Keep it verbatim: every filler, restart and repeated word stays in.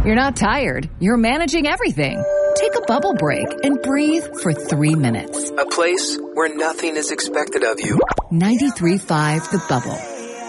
You're not tired. You're managing everything. Take a bubble break and breathe for three minutes. A place where nothing is expected of you. ninety-three point five The Bubble.